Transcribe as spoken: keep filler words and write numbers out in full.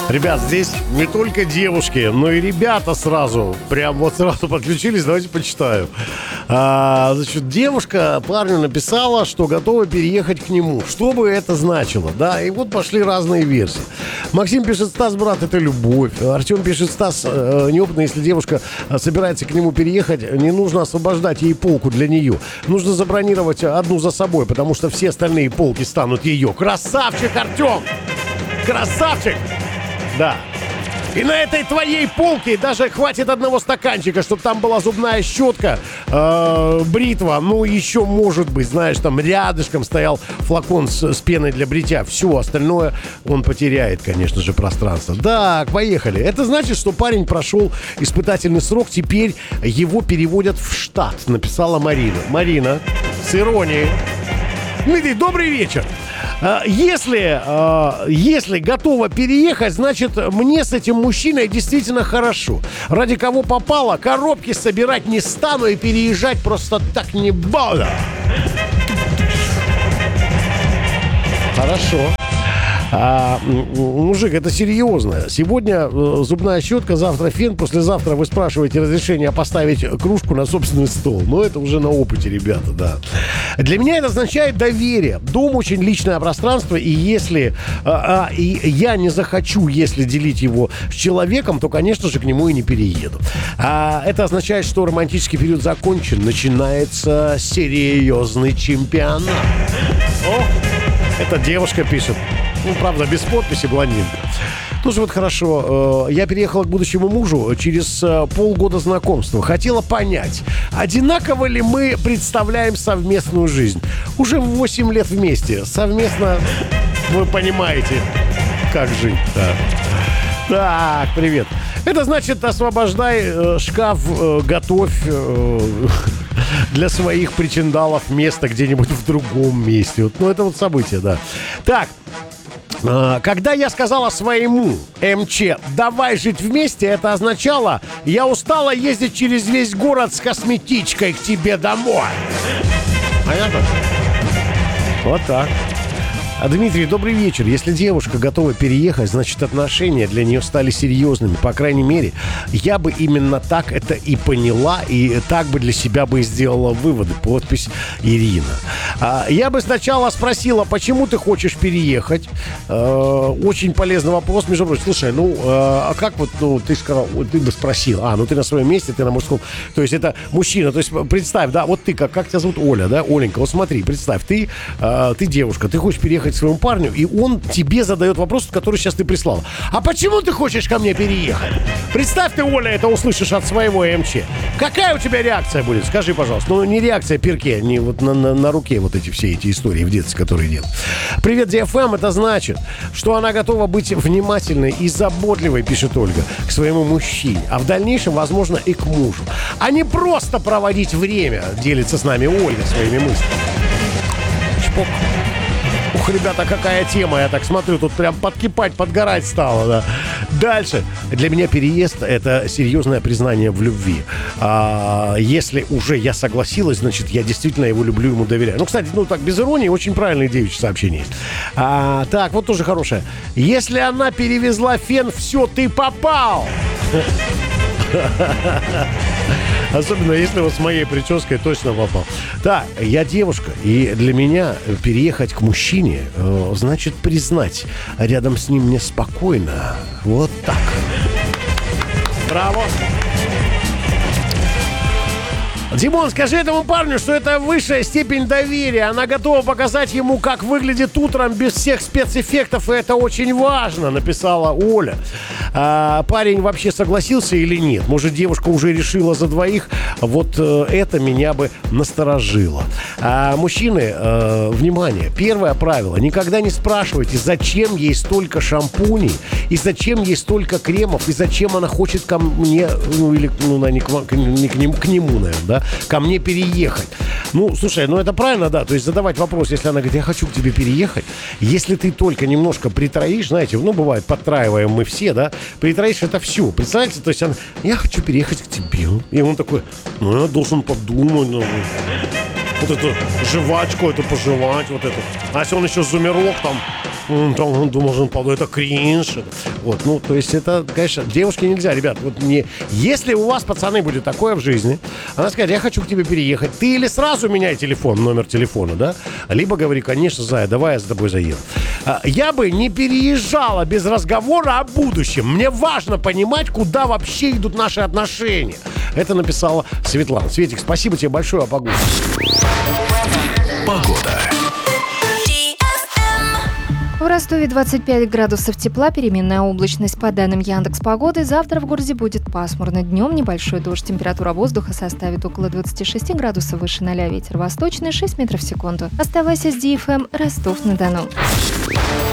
Ребят, здесь не только девушки, но и ребята сразу, прям вот сразу подключились. Давайте почитаю. А, значит, девушка парню написала, что готова переехать к нему. Что бы это значило, да? И вот пошли разные версии. Максим пишет: Стас, брат, это любовь. Артем пишет: Стас, э, неопытно, если девушка собирается к нему переехать, не нужно освобождать ей полку для нее. Нужно забронировать одну за собой, потому что все остальные полки станут ее. Красавчик, Артем! Красавчик! Да. И на этой твоей полке даже хватит одного стаканчика, чтобы там была зубная щетка, э, бритва. Ну, еще, может быть, знаешь, там рядышком стоял флакон с, с пеной для бритья. Все остальное он потеряет, конечно же, пространство. Так, поехали. Это значит, что парень прошел испытательный срок. Теперь его переводят в штат, написала Марина. Марина, с иронией. Дмитрий, добрый вечер. Если, если готова переехать, значит, мне с этим мужчиной действительно хорошо. Ради кого попало, коробки собирать не стану и переезжать просто так не буду. Хорошо. А, мужик, это серьезно. Сегодня э, зубная щетка, завтра фен, послезавтра вы спрашиваете разрешение поставить кружку на собственный стол. Но это уже на опыте, ребята, да. Для меня это означает доверие. Дом очень личное пространство, и если а, а, и я не захочу, если делить его с человеком, то, конечно же, к нему и не перееду. А, это означает, что романтический период закончен. Начинается серьезный чемпионат. О, эта девушка пишет. Ну, правда, без подписи, блондинка. Тоже вот хорошо. Я переехала к будущему мужу через полгода знакомства. Хотела понять, одинаково ли мы представляем совместную жизнь. Уже восемь лет вместе. Совместно, вы понимаете, как жить. Да. Так, привет. Это значит, освобождай э, шкаф, э, готовь э, для своих причиндалов место где-нибудь в другом месте. Вот, ну, это вот событие, да. Так. Когда я сказала своему МЧ «давай жить вместе», это означало: я устала ездить через весь город с косметичкой к тебе домой. Понятно? Вот так. А, Дмитрий, добрый вечер. Если девушка готова переехать, значит, отношения для нее стали серьезными. По крайней мере, я бы именно так это и поняла, и так бы для себя бы и сделала выводы. Подпись Ирина. А, я бы сначала спросила, почему ты хочешь переехать. А, очень полезный вопрос, между прочим. Слушай, ну, а как вот, ну, ты сказал, ты бы спросил. А, ну ты на своем месте, ты на мужском. То есть это мужчина. То есть представь, да, вот ты, как, как тебя зовут? Оля, да? Оленька, вот смотри, представь, ты, а, ты девушка, ты хочешь переехать к своему парню, и он тебе задает вопрос, который сейчас ты прислала. А почему ты хочешь ко мне переехать? Представь, ты, Оля, это услышишь от своего МЧ. Какая у тебя реакция будет? Скажи, пожалуйста. Ну, не реакция перке, не вот на, на, на руке вот эти все эти истории в детстве, которые делают. Привет, ди эф эм, это значит, что она готова быть внимательной и заботливой, пишет Ольга, к своему мужчине, а в дальнейшем, возможно, и к мужу. А не просто проводить время, делится с нами Ольга своими мыслями. Чпок. Ух, ребята, какая тема, я так смотрю, тут прям подкипать, подгорать стало, да. Дальше. Для меня переезд — это серьезное признание в любви. А, если уже я согласилась, значит, я действительно его люблю, ему доверяю. Ну, кстати, ну так, без иронии, очень правильные девичьи сообщения. А, так, вот тоже хорошее. Если она перевезла фен, все, ты попал! Особенно если вот с моей прической точно попал. Так, я девушка, и для меня переехать к мужчине э, значит признать, рядом с ним мне спокойно. Вот так. Браво! Димон, скажи этому парню, что это высшая степень доверия. Она готова показать ему, как выглядит утром без всех спецэффектов, и это очень важно, написала Оля. А, парень вообще согласился или нет? Может, девушка уже решила за двоих? Вот э, это меня бы насторожило. А, мужчины, э, внимание, первое правило. Никогда не спрашивайте, зачем ей столько шампуней, и зачем ей столько кремов, и зачем она хочет ко мне, ну, или ну, не, к, не к, нему, к нему, наверное, да, ко мне переехать. Ну, слушай, ну это правильно, да, то есть задавать вопрос, если она говорит, я хочу к тебе переехать, если ты только немножко притроишь, знаете, ну, бывает, подтраиваем мы все, да, притроишь, это все, представляете, то есть она, я хочу переехать к тебе, и он такой, ну, я должен подумать, ну, вот эту жвачку, эту пожевать, вот эту, а если он еще зумерок там, Он должен подумать, это кринж. Вот, ну, то есть это, конечно, девушке нельзя, ребят. Вот не... Если у вас, пацаны, будет такое в жизни, она скажет, я хочу к тебе переехать, ты или сразу меняй телефон, номер телефона, да, либо говори, конечно, Зая, давай я с тобой заеду. Я бы не переезжала без разговора о будущем. Мне важно понимать, куда вообще идут наши отношения. Это написала Светлана. Светик, спасибо тебе большое, о погоде. Погода. В Ростове двадцать пять градусов тепла, переменная облачность. По данным Яндекс.Погоды, завтра в городе будет пасмурно. Днем небольшой дождь. Температура воздуха составит около двадцать шесть градусов выше ноля. Ветер восточный шесть метров в секунду. Оставайся с ди эф эм Ростов-на-Дону.